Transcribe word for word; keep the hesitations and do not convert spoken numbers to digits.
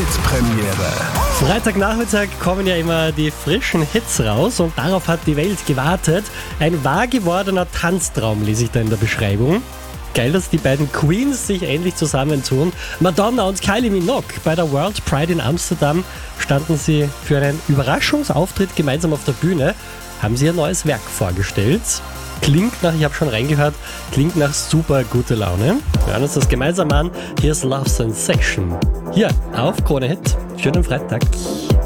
Weltpremiere. Freitagnachmittag kommen ja immer die frischen Hits raus und darauf hat die Welt gewartet. Ein wahr gewordener Tanztraum lese ich da in der Beschreibung. Geil, dass die beiden Queens sich endlich zusammentun. Madonna und Kylie Minogue. Bei der World Pride in Amsterdam standen sie für einen Überraschungsauftritt gemeinsam auf der Bühne, haben sie ihr neues Werk vorgestellt. Klingt nach, ich habe schon reingehört, klingt nach super gute Laune. Wir hören uns das gemeinsam an. Hier ist Love Sensation. Hier auf Krone Hit. Schönen Freitag.